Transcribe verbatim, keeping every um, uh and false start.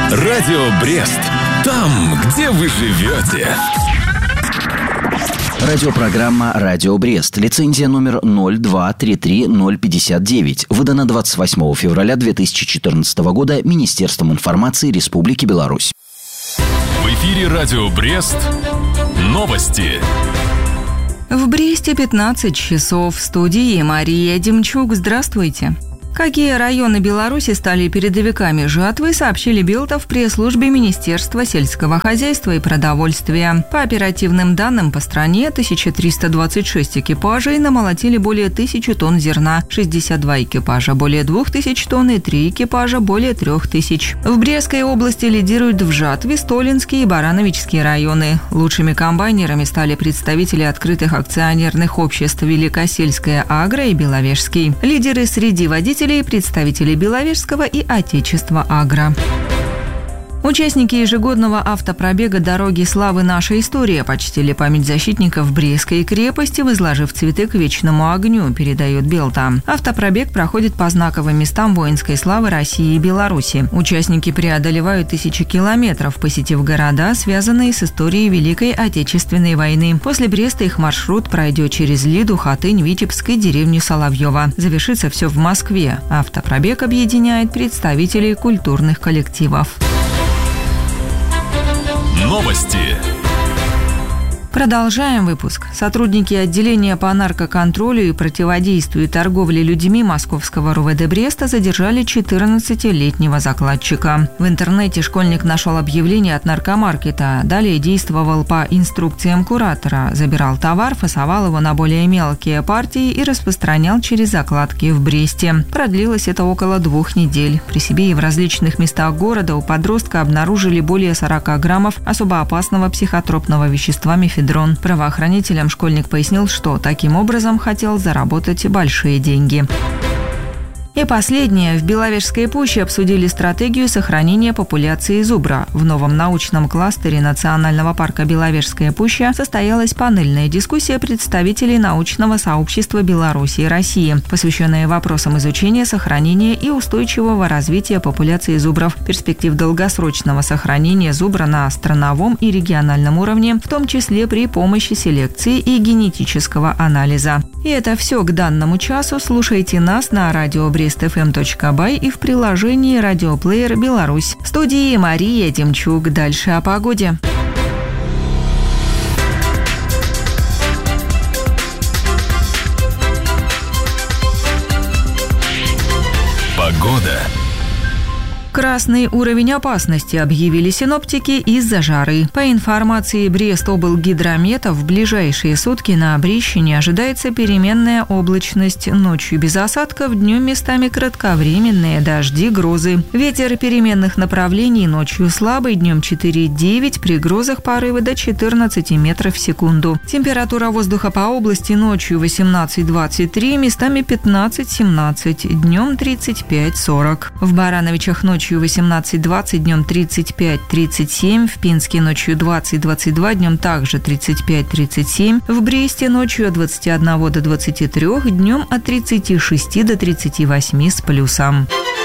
Радио Брест. Там, где вы живете. Радиопрограмма «Радио Брест». Лицензия номер ноль два три три ноль пятьдесят девять. Выдана двадцать восьмого февраля две тысячи четырнадцатого года Министерством информации Республики Беларусь. В эфире «Радио Брест». Новости. В Бресте пятнадцать часов. В студии Мария Демчук. Здравствуйте. Какие районы Беларуси стали передовиками жатвы, сообщили Белта в пресс-службе Министерства сельского хозяйства и продовольствия. По оперативным данным, по стране тысяча триста двадцать шесть экипажей намолотили более тысячи тонн зерна, шестьдесят два экипажа более двух тысяч тонн и три экипажа более трех тысяч. В Брестской области лидируют в жатве Столинский и Барановичские районы. Лучшими комбайнерами стали представители открытых акционерных обществ Великосельская Агро и Беловежский. Лидеры среди водителей и представителей Беловежского и Отечества Агро. Участники ежегодного автопробега «Дороги славы. Наша история» почтили память защитников Брестской крепости, возложив цветы к вечному огню, передает Белта. Автопробег проходит по знаковым местам воинской славы России и Беларуси. Участники преодолевают тысячи километров, посетив города, связанные с историей Великой Отечественной войны. После Бреста их маршрут пройдет через Лиду, Хатынь, Витебск и деревню Соловьева. Завершится все в Москве. Автопробег объединяет представителей культурных коллективов. Новости. Продолжаем выпуск. Сотрудники отделения по наркоконтролю и противодействию торговле людьми Московского РУВД Бреста задержали четырнадцатилетнего закладчика. В интернете школьник нашел объявление от наркомаркета. Далее действовал по инструкциям куратора. Забирал товар, фасовал его на более мелкие партии и распространял через закладки в Бресте. Продлилось это около двух недель. При себе и в различных местах города у подростка обнаружили более сорока граммов особо опасного психотропного вещества мефедрон. Правоохранителям школьник пояснил, что таким образом хотел заработать большие деньги. И последнее. В Беловежской пуще обсудили стратегию сохранения популяции зубра. В новом научном кластере Национального парка Беловежская пуща состоялась панельная дискуссия представителей научного сообщества Беларуси и России, посвященная вопросам изучения, сохранения и устойчивого развития популяции зубров, перспектив долгосрочного сохранения зубра на страновом и региональном уровне, в том числе при помощи селекции и генетического анализа. И это все к данному часу. Слушайте нас на радио Брест эф эм точка бай и в приложении «Радиоплеер Беларусь». В студии Мария Демчук. Дальше о погоде. Погода. Красный уровень опасности объявили синоптики из-за жары. По информации Брестоблгидромета, в ближайшие сутки на Брещине ожидается переменная облачность. Ночью без осадков, днем местами кратковременные дожди, грозы. Ветер переменных направлений ночью слабый, днем четыре-девять, при грозах порывы до четырнадцати метров в секунду. Температура воздуха по области ночью восемнадцать-двадцать три, местами пятнадцать-семнадцать, днем тридцать пять-сорок. В Барановичах ночью восемнадцать-двадцать, днем тридцать пять-тридцать семь, в Пинске ночью двадцать-двадцать два, днем также тридцать пять-тридцать семь, в Бресте ночью от двадцати одного до двадцати трёх, днем от тридцати шести до тридцати восьми с плюсом.